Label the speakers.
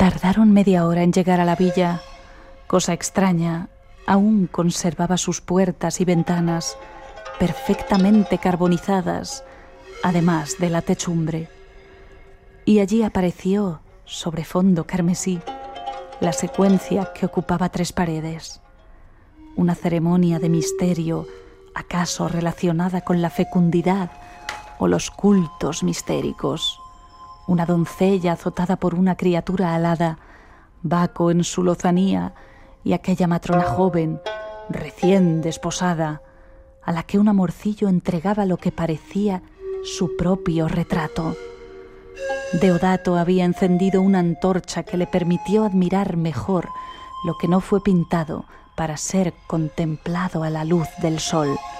Speaker 1: Tardaron media hora en llegar a la villa. Cosa extraña, aún conservaba sus puertas y ventanas perfectamente carbonizadas, además de la techumbre. Y allí apareció, sobre fondo carmesí, la secuencia que ocupaba 3 paredes. Una ceremonia de misterio, acaso relacionada con la fecundidad o los cultos mistéricos. Una doncella azotada por una criatura alada, Baco en su lozanía, y aquella matrona joven, recién desposada, a la que un amorcillo entregaba lo que parecía su propio retrato. Deodato había encendido una antorcha que le permitió admirar mejor lo que no fue pintado para ser contemplado a la luz del sol.